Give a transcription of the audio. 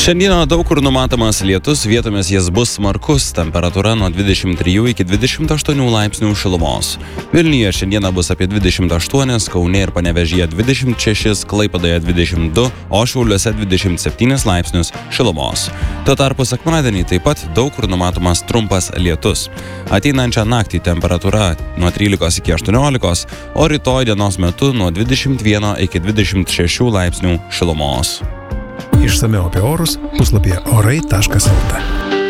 Šiandieną daug kur numatomas lietus, vietomis jis bus smarkus, temperatūra nuo 23 iki 28 laipsnių šilumos. Vilniuje šiandieną bus apie 28, Kaune ir Panevėžyje 26, Klaipėdoje 22, o Šiauliuose 27 laipsnius šilumos. Tuo tarpu sekmadienį taip pat daug kur numatomas trumpas lietus. Ateinančią naktį temperatūra nuo 13 iki 18, o rytoj dienos metu nuo 21 iki 26 laipsnių šilumos. Išsamiau apie orus puslapyje orai.lt.